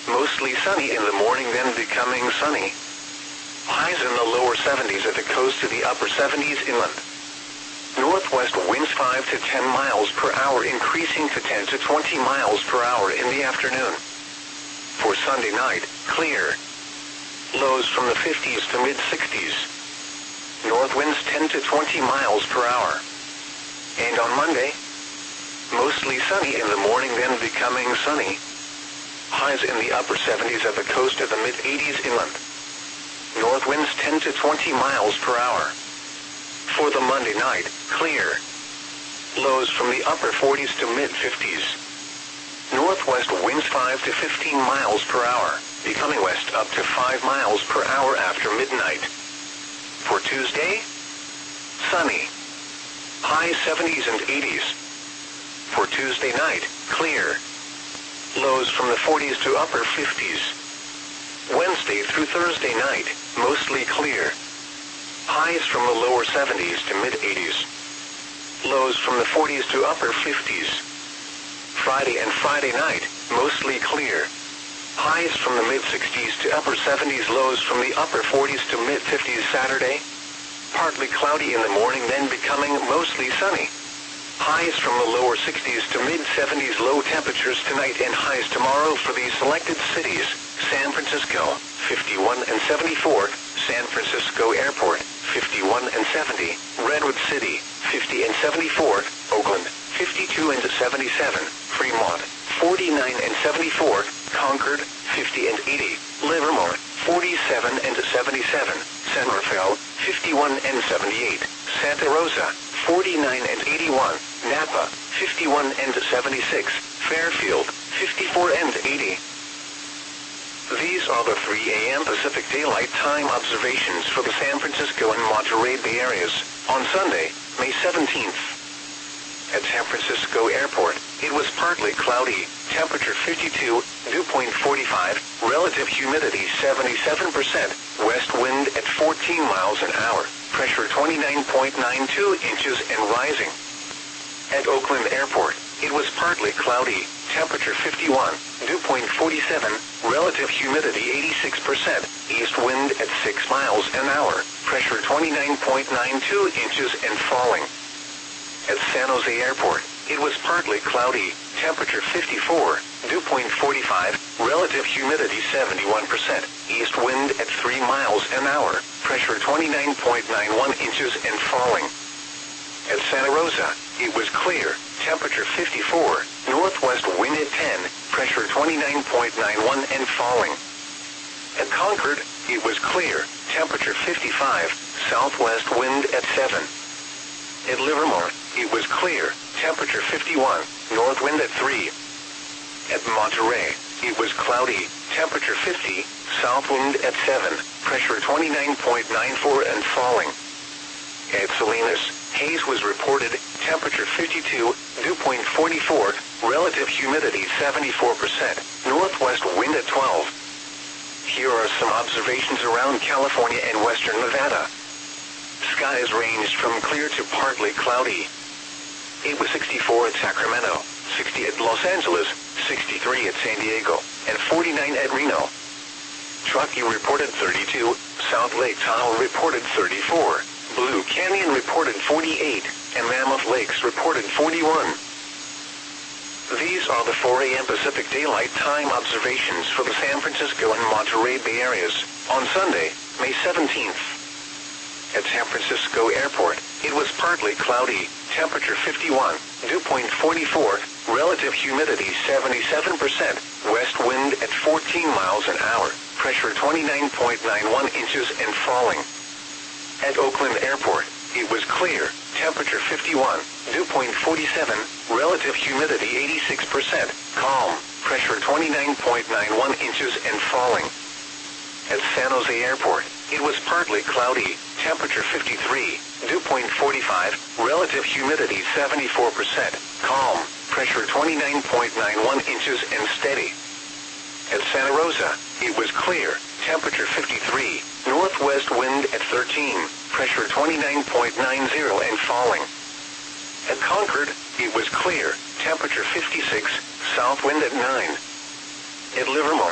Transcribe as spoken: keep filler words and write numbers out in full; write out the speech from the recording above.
mostly sunny in the morning, then becoming sunny. Highs in the lower seventies at the coast to the upper seventies inland. Northwest winds five to ten miles per hour, increasing to ten to twenty miles per hour in the afternoon. For Sunday night, clear. Lows from the fifties to mid-sixties. North winds ten to twenty miles per hour. And on Monday, mostly sunny in the morning, then becoming sunny. Highs in the upper seventies at the coast to the mid-eighties inland. North winds ten to twenty miles per hour. For the Monday night, clear. Lows from the upper forties to mid-fifties. Northwest winds five to fifteen miles per hour, becoming west up to five miles per hour after midnight. For Tuesday, sunny. High seventies and eighties. For Tuesday night, clear. Lows from the forties to upper fifties. Wednesday through Thursday night, mostly clear. Highs from the lower seventies to mid-eighties. Lows from the forties to upper fifties. Friday and Friday night, mostly clear. Highs from the mid-sixties to upper seventies. Lows from the upper forties to mid-fifties. Saturday, partly cloudy in the morning, then becoming mostly sunny. Highs from the lower sixties to mid-seventies. Low temperatures tonight and highs tomorrow for these selected cities: San Francisco, fifty-one and seventy-four, San Francisco Airport, fifty-one and seventy, Redwood City, fifty and seventy-four, Oakland, fifty-two and seventy-seven, Fremont, forty-nine and seventy-four, Concord, fifty and eighty, Livermore, forty-seven and seventy-seven, San Rafael, fifty-one and seventy-eight, Santa Rosa, forty-nine and eighty-one, Napa, fifty-one and seventy-six, Fairfield, fifty-four and eighty. These are the three A M Pacific Daylight Time observations for the San Francisco and Monterey Bay areas on Sunday, May seventeenth. At San Francisco Airport, it was partly cloudy, temperature fifty-two, dew point forty-five, relative humidity seventy-seven percent, west wind at fourteen miles an hour, pressure twenty-nine point nine two inches and rising. At Oakland Airport, it was partly cloudy, temperature fifty-one, dew point forty-seven, relative humidity eighty-six percent, east wind at six miles an hour, pressure twenty-nine point nine two inches and falling. At San Jose Airport, it was partly cloudy, temperature fifty-four, dew point forty-five, relative humidity seventy-one percent, east wind at three miles an hour, pressure twenty-nine point nine one inches and falling. At Santa Rosa, it was clear, temperature fifty-four, northwest wind at ten, pressure twenty-nine point nine one and falling. At Concord, it was clear, temperature fifty-five, southwest wind at seven. At Livermore, it was clear, temperature fifty-one, north wind at three. At Monterey, it was cloudy, temperature fifty, south wind at seven, pressure twenty-nine point nine four and falling. At Salinas, haze was reported, temperature fifty-two, dew point forty-four, relative humidity seventy-four percent, northwest wind at twelve. Here are some observations around California and western Nevada. Skies ranged from clear to partly cloudy. It was sixty-four at Sacramento, sixty at Los Angeles, sixty-three at San Diego, and forty-nine at Reno. Truckee reported thirty-two, South Lake Tahoe reported thirty-four, Blue Canyon reported forty-eight, and Mammoth Lakes reported forty-one. These are the four A M Pacific Daylight Time observations for the San Francisco and Monterey Bay areas on Sunday, May seventeenth. At San Francisco Airport, it was partly cloudy, temperature fifty-one, dew point forty-four, relative humidity seventy-seven percent, west wind at fourteen miles an hour, pressure twenty-nine point nine one inches and falling. At Oakland Airport, it was clear, temperature fifty-one, dew point forty-seven, relative humidity eighty-six percent, calm, pressure twenty-nine point nine one inches and falling. At San Jose Airport, it was partly cloudy, temperature fifty-three, dew point forty-five, relative humidity seventy-four percent, calm, pressure twenty-nine point nine one inches and steady. At Santa Rosa, it was clear, temperature fifty-three, northwest wind at thirteen, pressure twenty-nine point nine zero and falling. At Concord, it was clear, temperature fifty-six, south wind at nine. At Livermore,